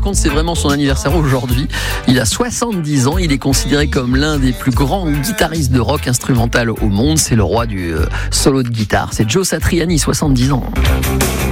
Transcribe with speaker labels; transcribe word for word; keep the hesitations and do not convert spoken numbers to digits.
Speaker 1: contre, c'est vraiment son anniversaire aujourd'hui. Il a soixante-dix ans. Il est considéré comme l'un des plus grands guitaristes de rock instrumental au monde. C'est le roi du euh, solo de guitare. C'est Joe Satriani, soixante-dix ans.